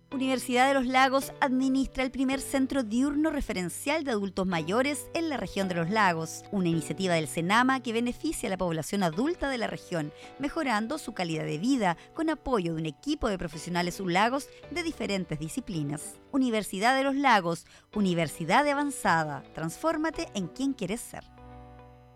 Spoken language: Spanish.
Universidad de los Lagos administra el primer centro diurno referencial de adultos mayores en la región de los lagos, una iniciativa del CENAMA que beneficia a la población adulta de la región, mejorando su calidad de vida con apoyo de un equipo de profesionales lagos de diferentes disciplinas. Universidad de los Lagos, universidad de avanzada. Transfórmate en quien quieres ser.